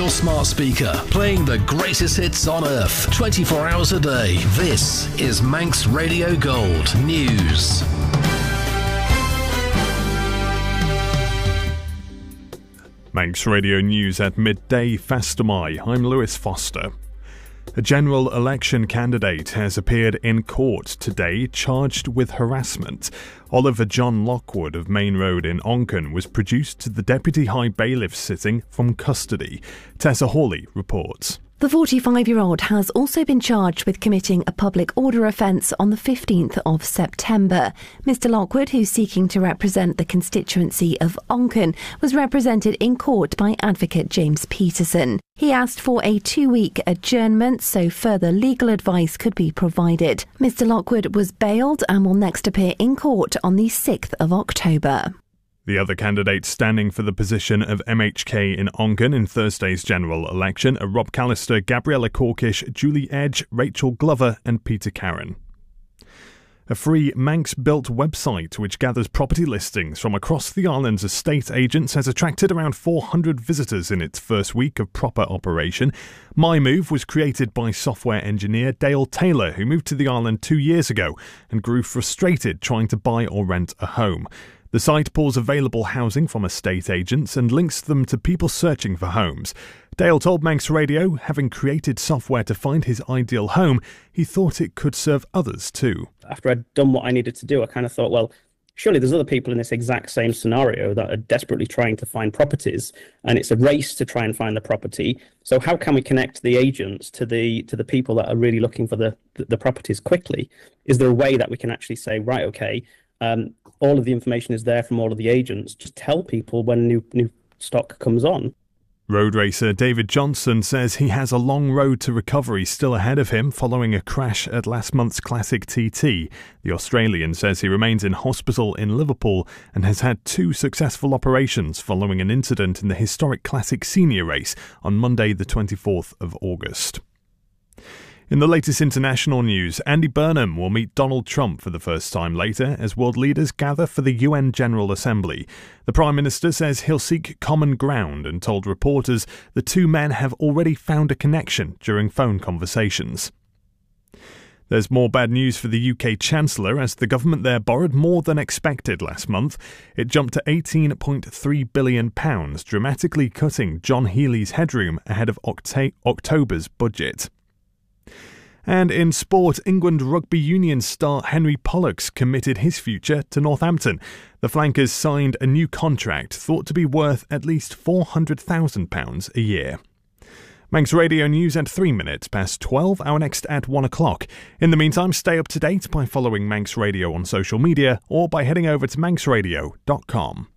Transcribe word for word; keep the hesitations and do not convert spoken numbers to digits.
your smart speaker, playing the greatest hits on earth, twenty-four hours a day. This is Manx Radio Gold News. Manx Radio News at midday, Fastamai. I'm Lewis Foster. A general election candidate has appeared in court today charged with harassment. Oliver John Lockwood of Main Road in Onchan was produced to the Deputy High Bailiff sitting from custody. Tessa Hawley reports. The forty-five-year-old has also been charged with committing a public order offence on the fifteenth of September. Mister Lockwood, who's seeking to represent the constituency of Onchan, was represented in court by advocate James Peterson. He asked for a two-week adjournment so further legal advice could be provided. Mister Lockwood was bailed and will next appear in court on the sixth of October. The other candidates standing for the position of M H K in Onchan in Thursday's general election are Rob Callister, Gabriella Corkish, Julie Edge, Rachel Glover and Peter Carron. A free Manx-built website which gathers property listings from across the island's estate agents has attracted around four hundred visitors in its first week of proper operation. MyMove was created by software engineer Dale Taylor, who moved to the island two years ago and grew frustrated trying to buy or rent a home. The site pulls available housing from estate agents and links them to people searching for homes. Dale told Manx Radio, having created software to find his ideal home, he thought it could serve others too. After I'd done what I needed to do, I kind of thought, well, surely there's other people in this exact same scenario that are desperately trying to find properties, and it's a race to try and find the property. So how can we connect the agents to the to the people that are really looking for the, the properties quickly? Is there a way that we can actually say, right, okay, Um, all of the information is there from all of the agents. Just tell people when new new stock comes on. Road racer David Johnson says he has a long road to recovery still ahead of him following a crash at last month's Classic T T. The Australian says he remains in hospital in Liverpool and has had two successful operations following an incident in the historic Classic Senior race on Monday the twenty-fourth of August. In the latest international news, Andy Burnham will meet Donald Trump for the first time later as world leaders gather for the U N General Assembly. The Prime Minister says he'll seek common ground and told reporters the two men have already found a connection during phone conversations. There's more bad news for the U K Chancellor as the government there borrowed more than expected last month. It jumped to eighteen point three billion pounds, dramatically cutting John Healey's headroom ahead of Octa- October's budget. And in sport, England rugby union star Henry Pollock's committed his future to Northampton. The flankers signed a new contract thought to be worth at least four hundred thousand pounds a year. Manx Radio News at three minutes past twelve, our next at one o'clock. In the meantime, stay up to date by following Manx Radio on social media or by heading over to manx radio dot com.